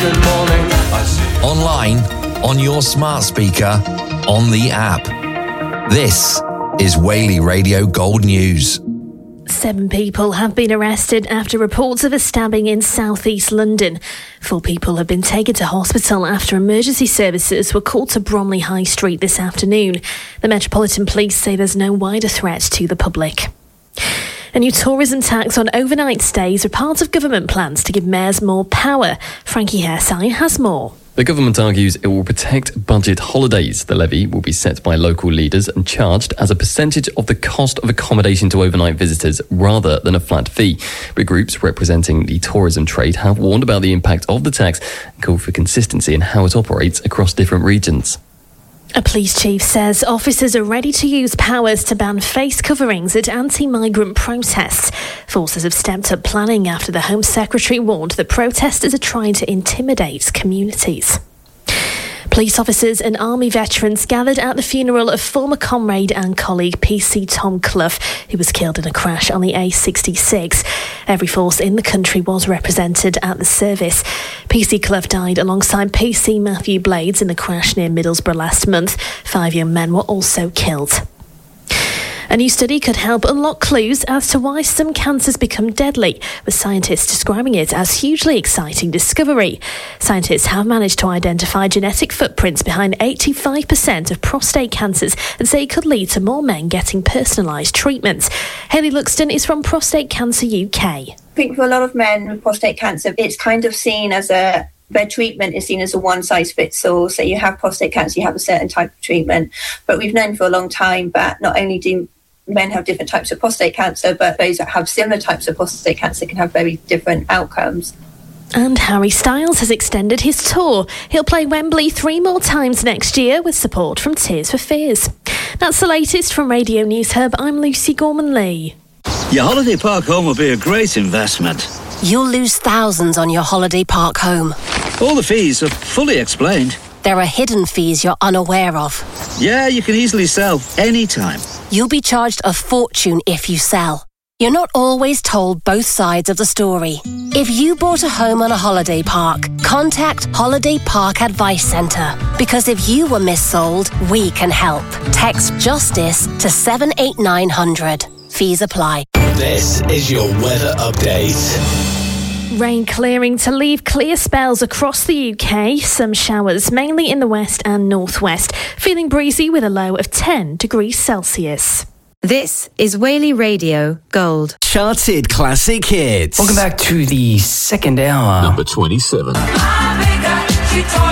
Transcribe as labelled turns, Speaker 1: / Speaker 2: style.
Speaker 1: Good morning.
Speaker 2: Online, on your smart speaker, on the app. This is Whaley Radio Gold News.
Speaker 3: 7 people have been arrested after reports of a stabbing in southeast London. 4 people have been taken to hospital after emergency services were called to Bromley High Street this afternoon. The Metropolitan Police say there's no wider threat to the public. A new tourism tax on overnight stays are part of government plans to give mayors more power. Frankie Hairsine has more.
Speaker 4: The government argues it will protect budget holidays. The levy will be set by local leaders and charged as a percentage of the cost of accommodation to overnight visitors rather than a flat fee. But groups representing the tourism trade have warned about the impact of the tax and called for consistency in how it operates across different regions.
Speaker 3: A police chief says officers are ready to use powers to ban face coverings at anti-migrant protests. Forces have stepped up planning after the Home Secretary warned that protesters are trying to intimidate communities. Police officers and army veterans gathered at the funeral of former comrade and colleague PC Tom Clough, who was killed in a crash on the A66. Every force in the country was represented at the service. PC Clough died alongside PC Matthew Blades in a crash near Middlesbrough last month. 5 young men were also killed. A new study could help unlock clues as to why some cancers become deadly, with scientists describing it as hugely exciting discovery. Scientists have managed to identify genetic footprints behind 85% of prostate cancers and say it could lead to more men getting personalised treatments. Hayley Luxton is from Prostate Cancer UK.
Speaker 5: I think for a lot of men with prostate cancer, it's kind of seen as their treatment is seen as a one-size-fits-all. So you have prostate cancer, you have a certain type of treatment. But we've known for a long time that not only do men have different types of prostate cancer, but those that have similar types of prostate cancer can have very different outcomes.
Speaker 3: And Harry Styles has extended his tour. He'll play Wembley 3 more times next year with support from Tears for Fears. That's the latest from Radio News Hub. I'm Lucy Gorman-Lee.
Speaker 6: Your holiday park home will be a great investment.
Speaker 7: You'll lose thousands on your holiday park home.
Speaker 6: All the fees are fully explained.
Speaker 7: There are hidden fees you're unaware of.
Speaker 6: Yeah, you can easily sell anytime.
Speaker 7: You'll be charged a fortune if you sell. You're not always told both sides of the story. If you bought a home on a holiday park, contact Holiday Park Advice Centre. Because if you were missold, we can help. Text JUSTICE to 78900. Fees apply.
Speaker 8: This is your weather update.
Speaker 3: Rain clearing to leave clear spells across the UK. Some showers, mainly in the west and northwest. Feeling breezy with a low of 10 degrees Celsius.
Speaker 9: This is Whaley Radio Gold.
Speaker 8: Charted classic hits.
Speaker 10: Welcome back to the second hour.
Speaker 8: Number 27.